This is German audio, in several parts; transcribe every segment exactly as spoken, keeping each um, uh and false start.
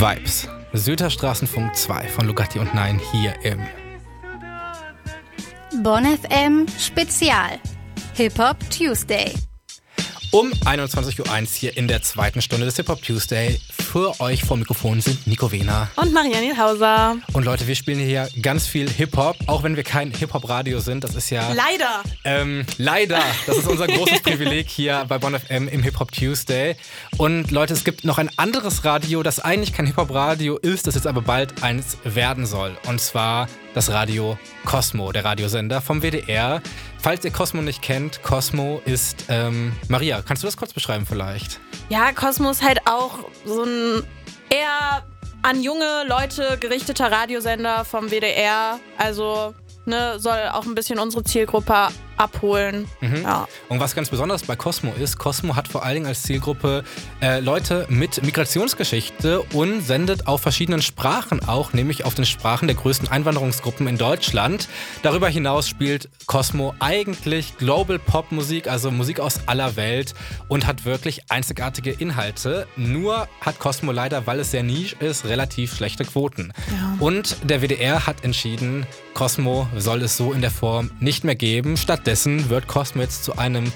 Vibes. Süderstraßenfunk zwei von Lugatti und Nein hier im Bonn F M Spezial Hip-Hop Tuesday. Um einundzwanzig Uhr eins hier in der zweiten Stunde des Hip-Hop Tuesday. Für euch vor Mikrofon sind Nico Wehner und Marianne Nielhauser. Und Leute, wir spielen hier ganz viel Hip-Hop, auch wenn wir kein Hip-Hop-Radio sind. Das ist ja... Leider! Ähm, leider! Das ist unser großes Privileg hier bei Bonn F M im Hip-Hop Tuesday. Und Leute, es gibt noch ein anderes Radio, das eigentlich kein Hip-Hop-Radio ist, das jetzt aber bald eins werden soll. Und zwar das Radio Cosmo, der Radiosender vom W D R. Falls ihr Cosmo nicht kennt, Cosmo ist... Ähm, Maria, kannst du das kurz beschreiben vielleicht? Ja, Cosmo ist halt auch so ein eher an junge Leute gerichteter Radiosender vom W D R. Also ne, soll auch ein bisschen unsere Zielgruppe abholen. Mhm. Ja. Und was ganz besonders bei Cosmo ist, Cosmo hat vor allen Dingen als Zielgruppe äh, Leute mit Migrationsgeschichte und sendet auf verschiedenen Sprachen auch, nämlich auf den Sprachen der größten Einwanderungsgruppen in Deutschland. Darüber hinaus spielt Cosmo eigentlich Global Pop Musik, also Musik aus aller Welt und hat wirklich einzigartige Inhalte. Nur hat Cosmo leider, weil es sehr niche ist, relativ schlechte Quoten. Ja. Und der W D R hat entschieden, Cosmo soll es so in der Form nicht mehr geben. Stattdessen wird Cosmo jetzt zu einem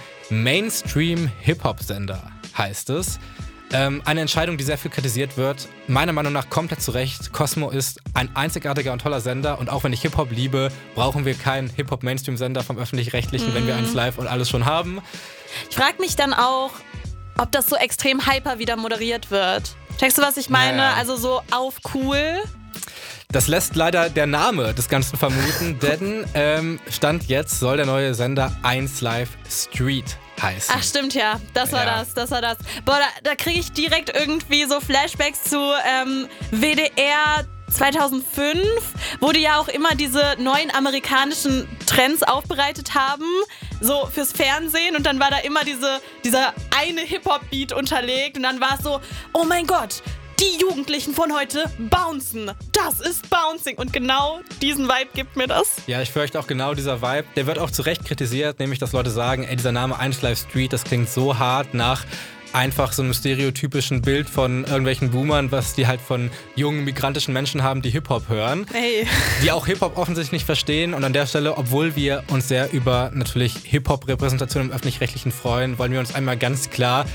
Mainstream-Hip-Hop-Sender, heißt es. Ähm, eine Entscheidung, die sehr viel kritisiert wird. Meiner Meinung nach komplett zu Recht. Cosmo ist ein einzigartiger und toller Sender. Und auch wenn ich Hip-Hop liebe, brauchen wir keinen Hip-Hop-Mainstream-Sender vom Öffentlich-Rechtlichen, mhm. wenn wir eins live und alles schon haben. Ich frage mich dann auch, ob das so extrem hyper wieder moderiert wird. Checkst du, was ich meine? Naja. Also so auf cool. Das lässt leider der Name des Ganzen vermuten, denn ähm, Stand jetzt soll der neue Sender eins Live Street heißen. Ach stimmt, ja. Das war Ja. das, das war das. Boah, da, da kriege ich direkt irgendwie so Flashbacks zu ähm, W D R zweitausendfünf, wo die ja auch immer diese neuen amerikanischen Trends aufbereitet haben, so fürs Fernsehen. Und dann war da immer diese, dieser eine Hip-Hop-Beat unterlegt und dann war es so, oh mein Gott, die Jugendlichen von heute bouncen. Das ist Bouncing. Und genau diesen Vibe gibt mir das. Ja, ich fürchte auch genau dieser Vibe. Der wird auch zu Recht kritisiert, nämlich dass Leute sagen, ey, dieser Name eins Live Street, das klingt so hart nach einfach so einem stereotypischen Bild von irgendwelchen Boomern, was die halt von jungen migrantischen Menschen haben, die Hip-Hop hören. Hey. Die auch Hip-Hop offensichtlich nicht verstehen. Und an der Stelle, obwohl wir uns sehr über natürlich Hip-Hop-Repräsentation im Öffentlich-Rechtlichen freuen, wollen wir uns einmal ganz klar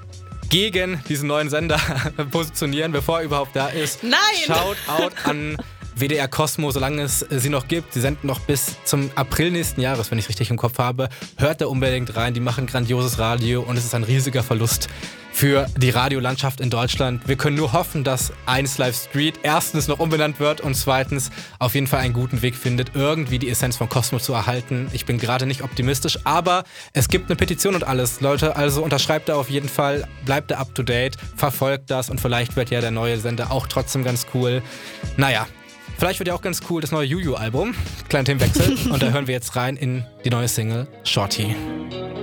gegen diesen neuen Sender positionieren, bevor er überhaupt da ist. Nein! Shoutout an W D R Cosmo, solange es sie noch gibt. Sie senden noch bis zum April nächsten Jahres, wenn ich es richtig im Kopf habe. Hört da unbedingt rein, die machen grandioses Radio und es ist ein riesiger Verlust für die Radiolandschaft in Deutschland. Wir können nur hoffen, dass eins Live Street erstens noch umbenannt wird und zweitens auf jeden Fall einen guten Weg findet, irgendwie die Essenz von Cosmo zu erhalten. Ich bin gerade nicht optimistisch, aber es gibt eine Petition und alles. Leute, also unterschreibt da auf jeden Fall, bleibt da up to date, verfolgt das und vielleicht wird ja der neue Sender auch trotzdem ganz cool. Naja, vielleicht wird ja auch ganz cool das neue Juju-Album. Kleiner Themenwechsel. Und da hören wir jetzt rein in die neue Single Shorty.